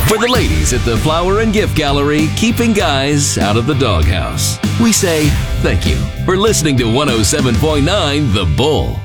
For the ladies at the Flower and Gift Gallery, keeping guys out of the doghouse, we say thank you for listening to 107.9 The Bull.